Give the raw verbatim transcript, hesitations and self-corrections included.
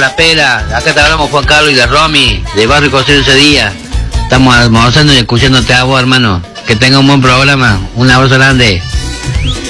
la pera. Acá te hablamos Juan Carlos y de Romy, de Barrio Costero ese día. Estamos almorzando y escuchándote a vos, hermano. Que tenga un buen programa. Un abrazo grande.